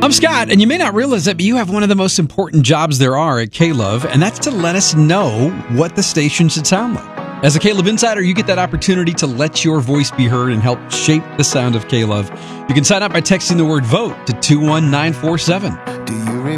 I'm Scott, and you may not realize it, but you have one of the most important jobs there are at K-Love, and that's to let us know what the station should sound like. As a K-Love Insider, you get that opportunity to let your voice be heard and help shape the sound of K-Love. You can sign up by texting the word VOTE to 21947. Do you